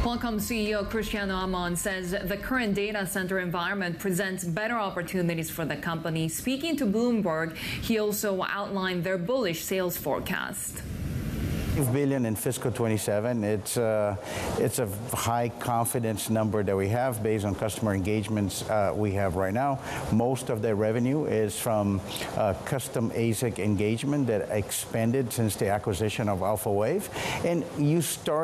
Qualcomm CEO Cristiano Amon says the current data center environment presents better opportunities for the company. Speaking to Bloomberg, he also outlined their bullish sales forecast. $5 billion in fiscal 27. It's a high confidence number that we have based on customer engagements we have right now. Most of the revenue is from custom ASIC engagement that expanded since the acquisition of Alphawave. And you start